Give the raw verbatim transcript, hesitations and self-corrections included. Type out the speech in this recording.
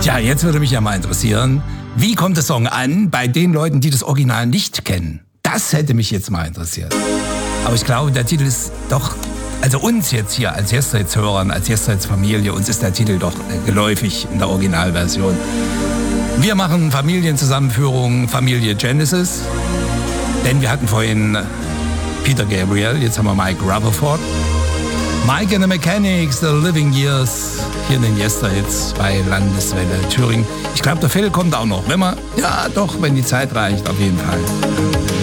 Ja, jetzt würde mich ja mal interessieren, wie kommt der Song an bei den Leuten, die das Original nicht kennen? Das hätte mich jetzt mal interessiert. Aber ich glaube, der Titel ist doch, also uns jetzt hier als Yesterdays-Hörern, als Yesterdays-Familie, uns ist der Titel doch geläufig in der Originalversion. Wir machen Familienzusammenführung, Familie Genesis, denn wir hatten vorhin Peter Gabriel, jetzt haben wir Mike Rutherford. Mike and the Mechanics, The Living Years, hier in den Yesterdays bei Landeswelle Thüringen. Ich glaube, der Phil kommt auch noch, wenn man, ja doch, wenn die Zeit reicht, auf jeden Fall.